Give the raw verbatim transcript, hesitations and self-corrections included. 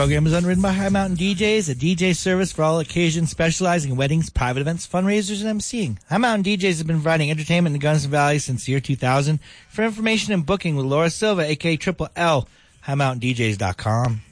Program is underwritten by High Mountain D Js, a D J service for all occasions specializing in weddings, private events, fundraisers, and emceeing. High Mountain D Js have been providing entertainment in the Gunnison Valley since the year two thousand. For information and booking with Laura Silva, aka Triple L, high mountain d js dot com.